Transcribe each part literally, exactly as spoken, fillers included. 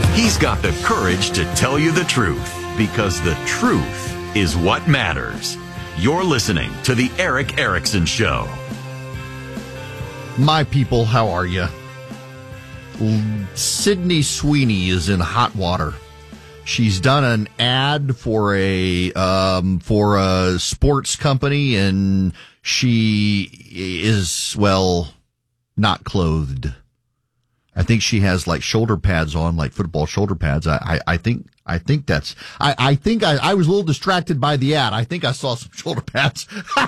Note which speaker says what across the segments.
Speaker 1: He's got the courage to tell you the truth, because the truth is what matters. You're listening to The Erick Erickson Show.
Speaker 2: My people, how are you? Sydney Sweeney is in hot water. She's done an ad for a um, for a sports company, and she is, well, not clothed. I think she has like shoulder pads on, like football shoulder pads. I, I, I think I think that's I, I think I, I was a little distracted by the ad. I think I saw some shoulder pads.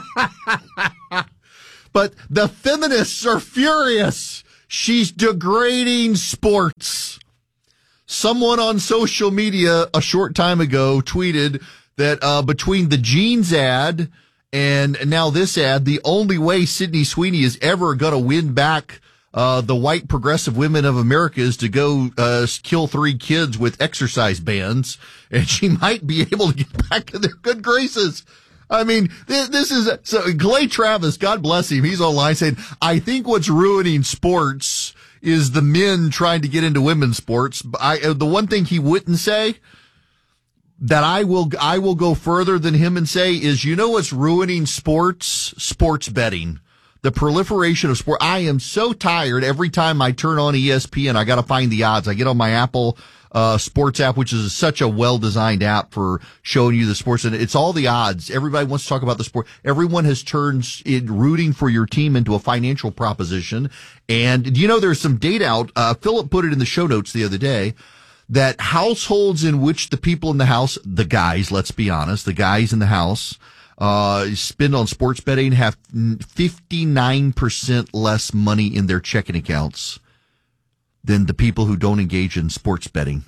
Speaker 2: But the feminists are furious. She's degrading sports. Someone on social media a short time ago tweeted that uh, between the jeans ad and now this ad, the only way Sydney Sweeney is ever going to win back uh, the white progressive women of America is to go uh, kill three kids with exercise bands, and she might be able to get back in their good graces. I mean, this, this is, so Clay Travis, God bless him, he's online saying, I think what's ruining sports is the men trying to get into women's sports. I, the one thing he wouldn't say that I will, I will go further than him and say is, you know what's ruining sports? Sports betting. The proliferation of sport. I am so tired every time I turn on E S P N. I got to find the odds. I get on my Apple uh sports app, which is such a well-designed app for showing you the sports, and it's all the odds. Everybody wants to talk about the sport. Everyone has turned it, rooting for your team into a financial proposition. And you know, there's some data out. Uh, Philip put it in the show notes the other day that households in which the people in the house, the guys, let's be honest, the guys in the house, uh, spend on sports betting have fifty-nine percent less money in their checking accounts than the people who don't engage in sports betting.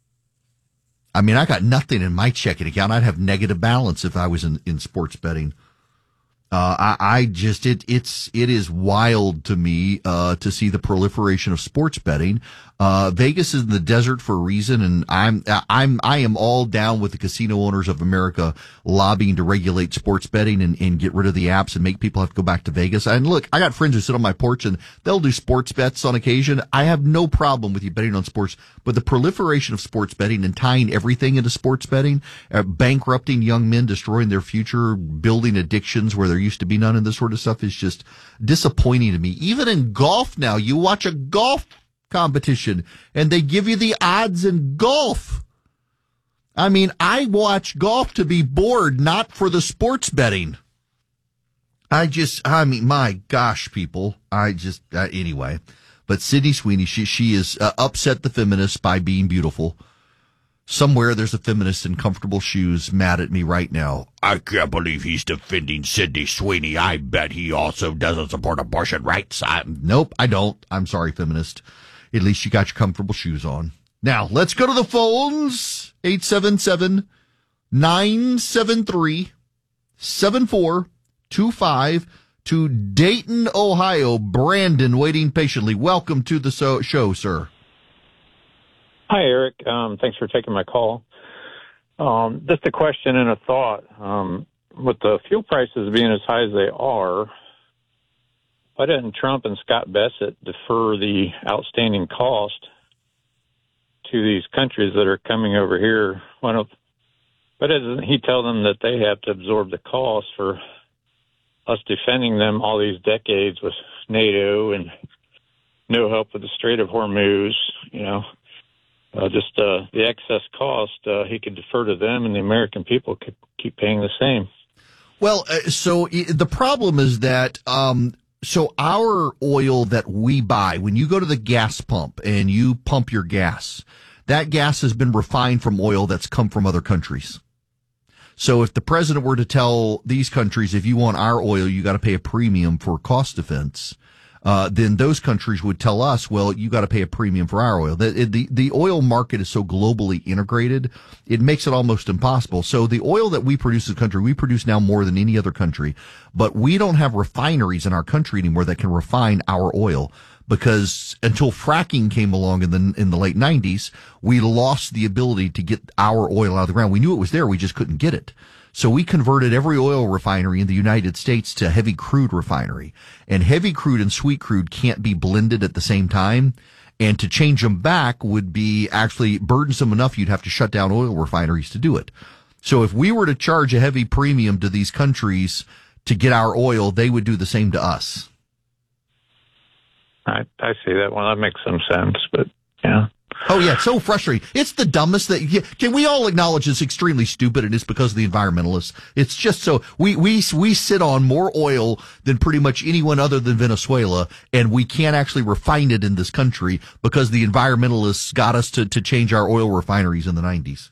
Speaker 2: I mean, I got nothing in my checking account. I'd have negative balance if I was in, in sports betting. Uh, I, I just, it, it's, it is wild to me, uh, to see the proliferation of sports betting. Uh, Vegas is in the desert for a reason, and I'm, I'm, I am all down with the casino owners of America lobbying to regulate sports betting and, and get rid of the apps and make people have to go back to Vegas. And look, I got friends who sit on my porch and they'll do sports bets on occasion. I have no problem with you betting on sports, but the proliferation of sports betting and tying everything into sports betting, uh, bankrupting young men, destroying their future, building addictions where there used to be none, and this sort of stuff is just disappointing to me. Even in golf now, you watch a golf competition and they give you the odds in golf. I mean, I watch golf to be bored, not for the sports betting. I just, I mean, my gosh, people, I just, uh, anyway. But Sydney Sweeney, she, she is uh, upset the feminists by being beautiful. Somewhere there's a feminist in comfortable shoes mad at me right now. I can't believe he's defending Sydney Sweeney. I bet he also doesn't support abortion rights. I, nope, I don't. I'm sorry, feminist. At least you got your comfortable shoes on. Now, let's go to the phones. eight seven seven, nine seven three, seven four two five to Dayton, Ohio. Brandon waiting patiently. Welcome to the so- show, sir.
Speaker 3: Hi, Eric. Um, thanks for taking my call. Um, just a question and a thought. Um, with the fuel prices being as high as they are, why didn't Trump and Scott Bessent defer the outstanding cost to these countries that are coming over here? Why don't, why doesn't he tell them that they have to absorb the cost for us defending them all these decades with NATO and no help with the Strait of Hormuz, you know? Uh, just uh, the excess cost, uh, he could defer to them, and the American people could keep paying the same.
Speaker 2: Well, uh, so the problem is that um, so our oil that we buy, when you go to the gas pump and you pump your gas, that gas has been refined from oil that's come from other countries. So if the president were to tell these countries, if you want our oil, you got to pay a premium for cost defense, Uh, then those countries would tell us, well, you got to pay a premium for our oil. The, the, the oil market is so globally integrated, it makes it almost impossible. So the oil that we produce in the country, we produce now more than any other country, but we don't have refineries in our country anymore that can refine our oil, because until fracking came along in the, in the late nineties, we lost the ability to get our oil out of the ground. We knew it was there, we just couldn't get it. So we converted every oil refinery in the United States to heavy crude refinery. And heavy crude and sweet crude can't be blended at the same time. And to change them back would be actually burdensome enough. You'd have to shut down oil refineries to do it. So if we were to charge a heavy premium to these countries to get our oil, they would do the same to us.
Speaker 3: I, I see that one. That makes some sense, but yeah.
Speaker 2: Oh, yeah, it's so frustrating. It's the dumbest that yeah, can we all acknowledge it's extremely stupid, and it's because of the environmentalists. It's just so we we we sit on more oil than pretty much anyone other than Venezuela, and we can't actually refine it in this country because the environmentalists got us to, to change our oil refineries in the nineties.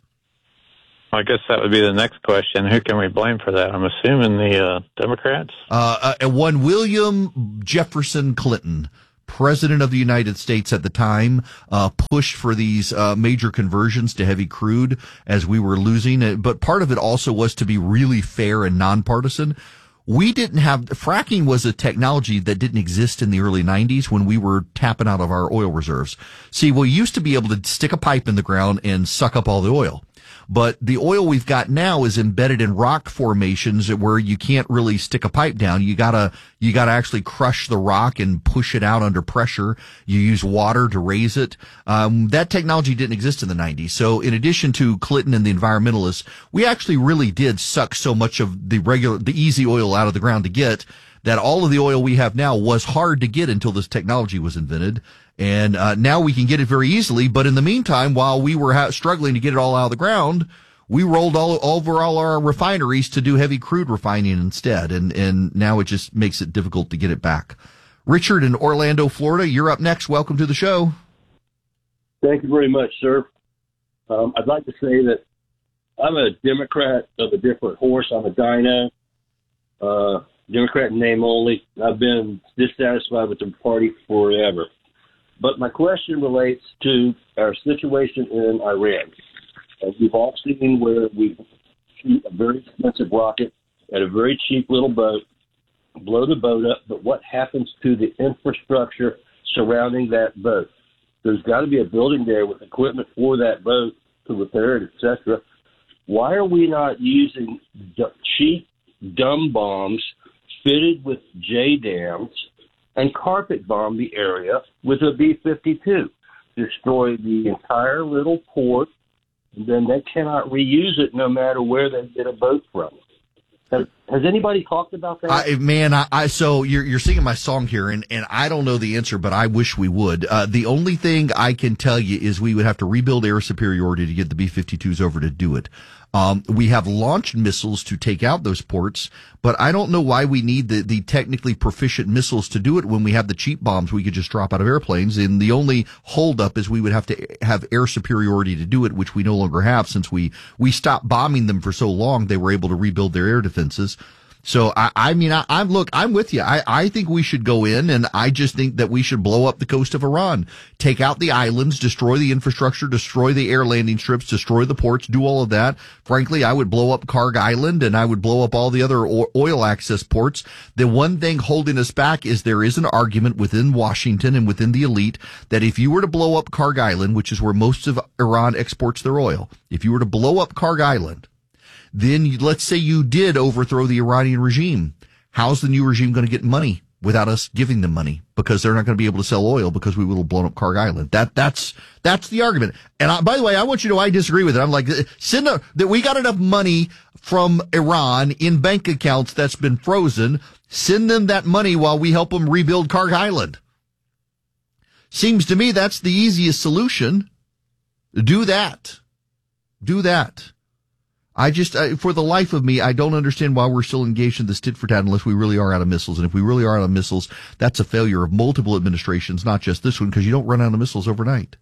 Speaker 3: I guess that would be the next question. Who can we blame for that? I'm assuming the uh, Democrats?
Speaker 2: Uh, uh, one William Jefferson Clinton, President of the United States at the time, uh, pushed for these uh, major conversions to heavy crude as we were losing it. But part of it also was to be really fair and nonpartisan. We didn't have, fracking was a technology that didn't exist in the early nineties when we were tapping out of our oil reserves. See, we used to be able to stick a pipe in the ground and suck up all the oil. But the oil we've got now is embedded in rock formations where you can't really stick a pipe down. You gotta, you gotta actually crush the rock and push it out under pressure. You use water to raise it. Um, that technology didn't exist in the nineties. So in addition to Clinton and the environmentalists, we actually really did suck so much of the regular, the easy oil out of the ground to get that all of the oil we have now was hard to get until this technology was invented. And uh, now we can get it very easily. But in the meantime, while we were ha- struggling to get it all out of the ground, we rolled all over all our refineries to do heavy crude refining instead. And, and now it just makes it difficult to get it back. Richard in Orlando, Florida, you're up next. Welcome to the show.
Speaker 4: Thank you very much, sir. Um, I'd like to say that I'm a Democrat of a different horse. I'm a dino, uh, Democrat in name only. I've been dissatisfied with the party forever. But my question relates to our situation in Iran. As we've all seen where we shoot a very expensive rocket at a very cheap little boat, blow the boat up, but what happens to the infrastructure surrounding that boat? There's got to be a building there with equipment for that boat to repair it, et cetera. Why are we not using d- cheap, dumb bombs fitted with J DAMs and carpet bomb the area with a B fifty-two, destroy the entire little port, and then they cannot reuse it no matter where they get a boat from? Has, has anybody talked about that?
Speaker 2: I, man, I, I so you're you're singing my song here, and, and I don't know the answer, but I wish we would. Uh, the only thing I can tell you is we would have to rebuild air superiority to get the B fifty-twos over to do it. Um, we have launched missiles to take out those ports, but I don't know why we need the, the technically proficient missiles to do it when we have the cheap bombs we could just drop out of airplanes. And the only holdup is we would have to have air superiority to do it, which we no longer have since we, we stopped bombing them for so long. They were able to rebuild their air defenses. So, I, I mean, I, I'm, look, I'm with you. I, I think we should go in, and I just think that we should blow up the coast of Iran, take out the islands, destroy the infrastructure, destroy the air landing strips, destroy the ports, do all of that. Frankly, I would blow up Karg Island, and I would blow up all the other oil access ports. The one thing holding us back is there is an argument within Washington and within the elite that if you were to blow up Karg Island, which is where most of Iran exports their oil, if you were to blow up Karg Island, then you, let's say you did overthrow the Iranian regime. How's the new regime going to get money without us giving them money? Because they're not going to be able to sell oil because we would have blown up Karg Island. That, that's, that's the argument. And I, by the way, I want you to know I disagree with it. I'm like, send a, that we got enough money from Iran in bank accounts that's been frozen. Send them that money while we help them rebuild Karg Island. Seems to me that's the easiest solution. Do that. Do that. I just, I, for the life of me, I don't understand why we're still engaged in this tit for tat unless we really are out of missiles. And if we really are out of missiles, that's a failure of multiple administrations, not just this one, because you don't run out of missiles overnight.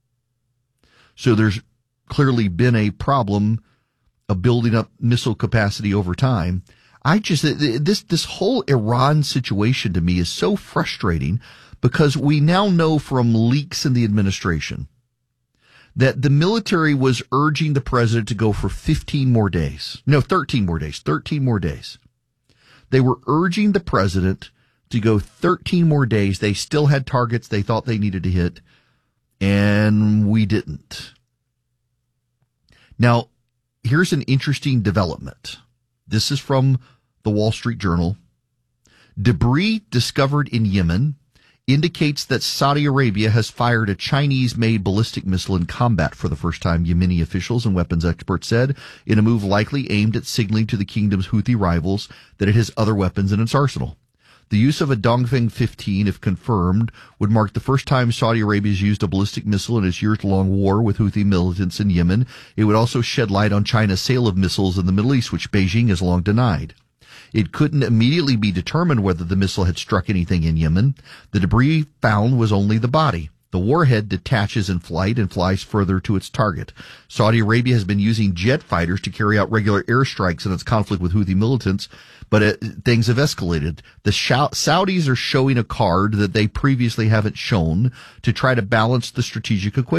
Speaker 2: So there's clearly been a problem of building up missile capacity over time. I just, this, this whole Iran situation to me is so frustrating because we now know from leaks in the administration that the military was urging the president to go for fifteen more days. No, thirteen more days. thirteen more days. They were urging the president to go thirteen more days. They still had targets they thought they needed to hit, and we didn't. Now, here's an interesting development. This is from the Wall Street Journal. Debris discovered in Yemen indicates that Saudi Arabia has fired a Chinese-made ballistic missile in combat for the first time, Yemeni officials and weapons experts said, in a move likely aimed at signaling to the kingdom's Houthi rivals that it has other weapons in its arsenal. The use of a Dongfeng fifteen, if confirmed, would mark the first time Saudi Arabia has used a ballistic missile in its years-long war with Houthi militants in Yemen. It would also shed light on China's sale of missiles in the Middle East, which Beijing has long denied. It couldn't immediately be determined whether the missile had struck anything in Yemen. The debris found was only the body. The warhead detaches in flight and flies further to its target. Saudi Arabia has been using jet fighters to carry out regular airstrikes in its conflict with Houthi militants, but it, things have escalated. The Saudis are showing a card that they previously haven't shown to try to balance the strategic equation.